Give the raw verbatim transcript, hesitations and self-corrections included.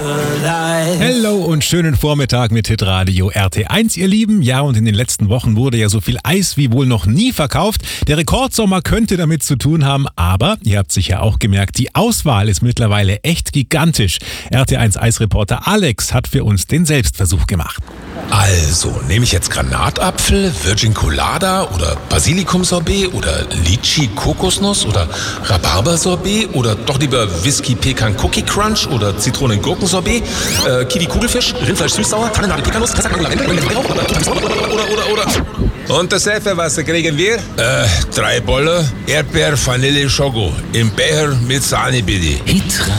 Hello und schönen Vormittag mit Hitradio R T eins, ihr Lieben. Ja, und in den letzten Wochen wurde ja so viel Eis wie wohl noch nie verkauft. Der Rekordsommer könnte damit zu tun haben, aber ihr habt sicher auch gemerkt, die Auswahl ist mittlerweile echt gigantisch. R T eins Eisreporter Alex hat für uns den Selbstversuch gemacht. Also, nehme ich jetzt Granatapfel, Virgin Colada oder Basilikum-Sorbet oder Litchi-Kokosnuss oder Rhabarber-Sorbet oder doch lieber Whisky-Pekan-Cookie-Crunch oder Zitronen-Gurken-Sorbet, äh, Kiwi-Kugelfisch, Rindfleisch-Süßsauer, Tannennadel-Pekanuss, Lavendel oder, oder, oder, oder. Und das Selfe, was kriegen wir? Äh, drei Bolle, Erdbeer, Vanille, Schoko. Im Becher mit Sahne, bitte. Hitradio.